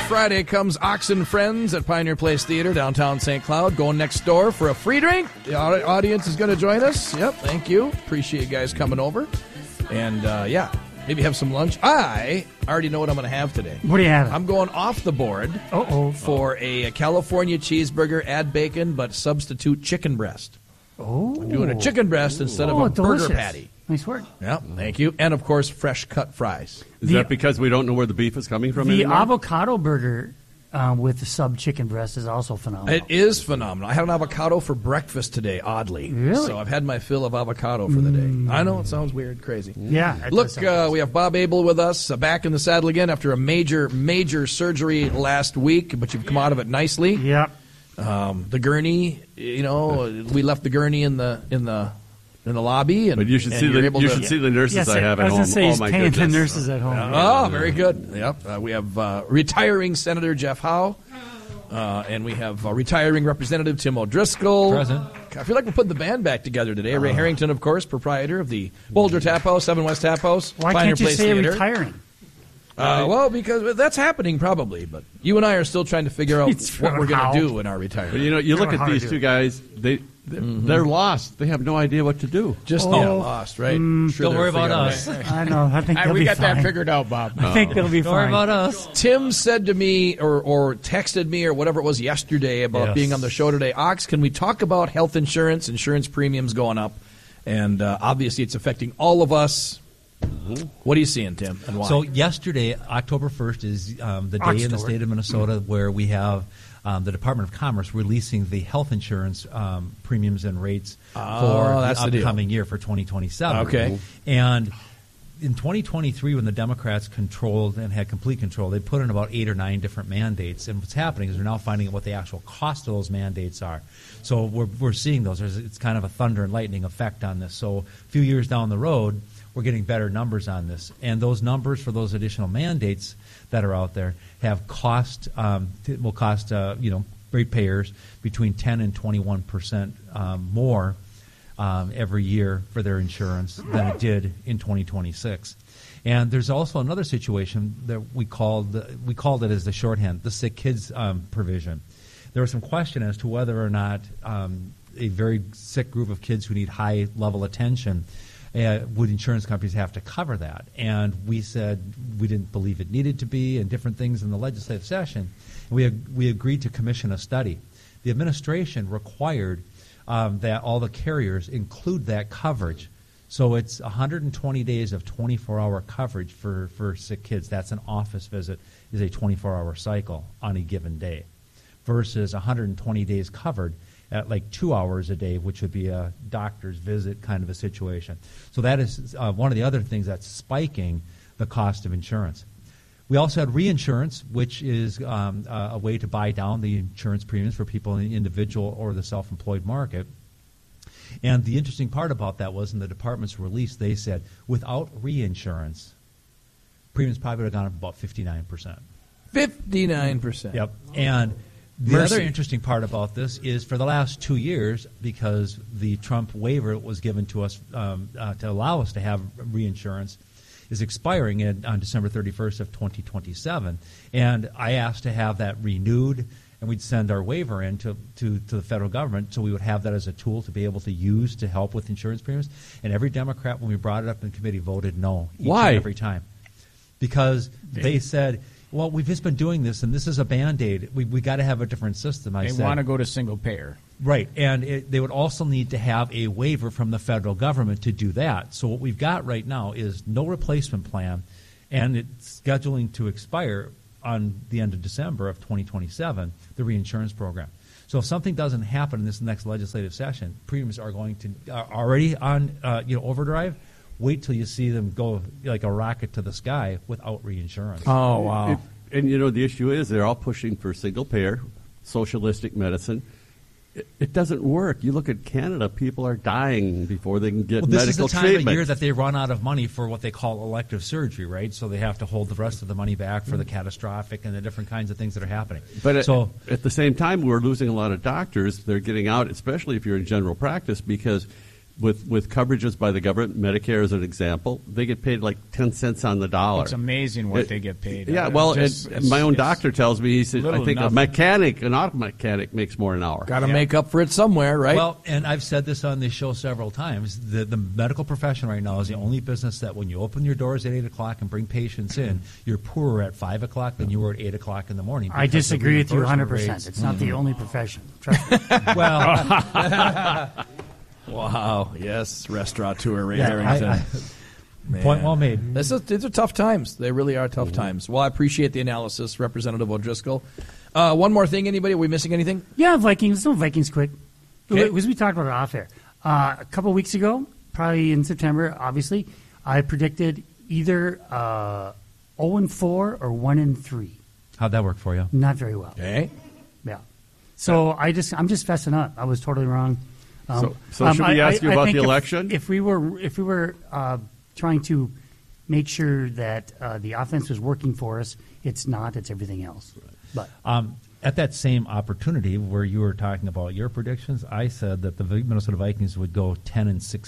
Friday comes Ox and Friends at Pioneer Place Theater, downtown St. Cloud. Going next door for a free drink. The audience is going to join us. Yep, thank you. Appreciate you guys coming over. And, maybe have some lunch. I already know what I'm going to have today. What do you have? I'm going off the board for a California cheeseburger, add bacon, but substitute chicken breast. Oh. I'm doing a chicken breast instead of a delicious. burger patty. Nice work. Yeah, thank you. And, of course, fresh cut fries. Is that because we don't know where the beef is coming from The anymore? avocado burger with the sub chicken breast is also phenomenal. It is phenomenal. I had an avocado for breakfast today, oddly. Really? So I've had my fill of avocado for the day. I know, it sounds weird, crazy. Yeah. Look, we have Bob Abel with us, back in the saddle again after a major surgery last week, but you've come out of it nicely. Yep. The gurney, we left the gurney in the lobby. And, but you should see the nurses I have at home. He's my paying goodness. the nurses at home. Oh, very good. Yep. We have retiring Senator Jeff Howe, and we have retiring Representative Tim O'Driscoll. Present. I feel like we're putting the band back together today. Ray Harrington, of course, proprietor of the Boulder Tap House, 7 West Tap House. Why Pioneer can't you Place say Theater. retiring? Well, because that's happening probably, but you and I are still trying to figure out what we're going to do in our retirement. But you look at these two guys, they're lost. They have no idea what to do. Just lost, right? Sure, Don't worry about us. I know. I think they'll be we got fine. that figured out, Bob. I think they'll be Don't fine. worry about us. Tim said to me or texted me or whatever it was yesterday about being on the show today, Ox, can we talk about health insurance premiums going up? And obviously it's affecting all of us. What are you seeing, Tim, and why? So yesterday, October 1st, is the day in the state of Minnesota where we have the Department of Commerce releasing the health insurance premiums and rates for the upcoming year for 2027. Okay. And in 2023, when the Democrats controlled and had complete control, they put in about 8 or 9 different mandates. And what's happening is they're now finding out what the actual cost of those mandates are. So we're seeing those. It's kind of a thunder and lightning effect on this. So a few years down the road, we're getting better numbers on this. And those numbers for those additional mandates that are out there have will cost ratepayers between 10 and 21% more every year for their insurance than it did in 2026. And there's also another situation that we called it as the shorthand, the sick kids provision. There was some question as to whether or not a very sick group of kids who need high-level attention would insurance companies have to cover that? And we said we didn't believe it needed to be, and different things in the legislative session. We agreed to commission a study. The administration required that all the carriers include that coverage. So it's 120 days of 24-hour coverage for sick kids. That's an office visit, is a 24-hour cycle on a given day, versus 120 days covered at like 2 hours a day, which would be a doctor's visit kind of a situation. So that is one of the other things that's spiking the cost of insurance. We also had reinsurance, which is a way to buy down the insurance premiums for people in the individual or the self-employed market. And the interesting part about that was in the department's release, they said without reinsurance, premiums probably would have gone up about 59%. 59%. Yep. And the other interesting part about this is for the last 2 years, because the Trump waiver was given to us to allow us to have reinsurance, is expiring on December 31st of 2027. And I asked to have that renewed, and we'd send our waiver in to the federal government so we would have that as a tool to be able to use to help with insurance premiums. And every Democrat, when we brought it up in committee, voted no each and every time. Because they said, well, we've just been doing this, and this is a Band-Aid. We got to have a different system. They want to go to single payer. Right, and they would also need to have a waiver from the federal government to do that. So what we've got right now is no replacement plan, and it's scheduling to expire on the end of December of 2027, the reinsurance program. So if something doesn't happen in this next legislative session, premiums are going to already on overdrive. Wait till you see them go like a rocket to the sky without reinsurance. Oh, wow. And the issue is they're all pushing for single payer, socialistic medicine. It doesn't work. You look at Canada, people are dying before they can get medical treatment. This is the time of year that they run out of money for what they call elective surgery, right? So they have to hold the rest of the money back for the catastrophic and the different kinds of things that are happening. But at the same time, we're losing a lot of doctors. They're getting out, especially if you're in general practice, because with coverages by the government, Medicare as an example, they get paid like 10 cents on the dollar. It's amazing what they get paid. Yeah, well, my own doctor tells me, he said, I think an auto mechanic makes more an hour. Got to make up for it somewhere, right? Well, and I've said this on this show several times. The medical profession right now is the only business that when you open your doors at 8 o'clock and bring patients in, you're poorer at 5 o'clock than you were at 8 o'clock in the morning. I disagree with you 100%. Rates. It's not the only profession. Trust me. Well, Wow. Yes, restaurateur Ray yeah, Harrington. point well made. These are tough times. They really are tough times. Well, I appreciate the analysis, Representative O'Driscoll. One more thing, anybody? Are we missing anything? Yeah, Vikings. No, Vikings quick. Okay. Because we talked about it off air. A couple of weeks ago, probably in September, obviously, I predicted either 0-4 or 1-3. How'd that work for you? Not very well. Okay. Yeah. So I'm just fessing up. I was totally wrong. So should we ask you about the election? If we were trying to make sure that the offense was working for us, it's not. It's everything else. But at that same opportunity where you were talking about your predictions, I said that the Minnesota Vikings would go 10-6.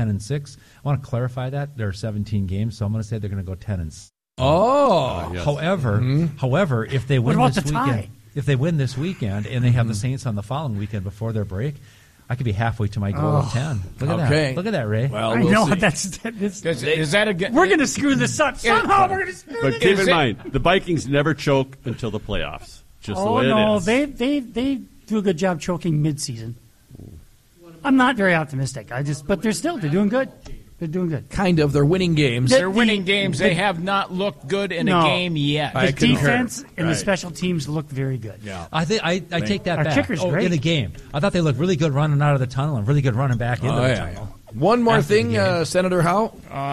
I want to clarify that there are 17 games, so I'm going to say they're going to go 10-6. Oh. Yes. However, if they win about this the tie? weekend, if they win this weekend and they have the Saints on the following weekend before their break, I could be halfway to my goal of 10. Look at Okay. that. Look at that, Ray. Well, I we'll know see. Is that a good? we're going to screw this up somehow. We're going to screw But this. keep in mind, the Vikings never choke until the playoffs. Just the way it is. They do a good job choking mid-season. I'm not very optimistic. But they're doing good. They're doing good. Kind of. They're winning games. They're winning games. They have not looked good in a game yet. The defense and the special teams look very good. Yeah. I take that Our back. kicker's great. In the game, I thought they looked really good running out of the tunnel and really good running back into the tunnel. One more After the thing, game. Senator Howe.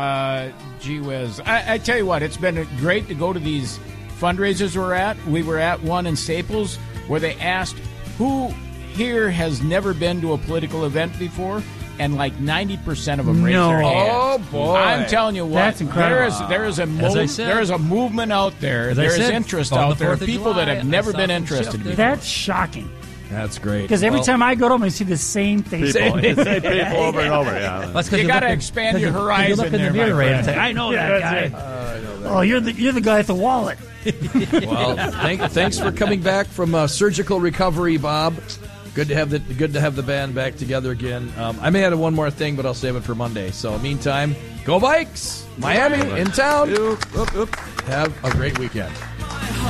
Gee whiz. I tell you what, it's been great to go to these fundraisers we're at. We were at one in Staples where they asked who here has never been to a political event before, and like 90% of them raised their hand. Oh, boy. I'm telling you what, That's incredible. there is a movement out there. As I There is said, interest on the out there. 4th of People that July, have never I saw been some interested shift. before. That's shocking. That's great. Because every time I go to them, I see the same thing. People, it's the same people over and over. Yeah. That's 'cause You got to look expand your You horizon look in there, the my mirror, Ray, and friend. say, I know that guy. Oh, you're the guy at the wallet. Well, thanks for coming back from surgical recovery, Bob. Good to have the band back together again. I may add one more thing, but I'll save it for Monday. So, meantime, go Vikes! Miami in town. Have a great weekend.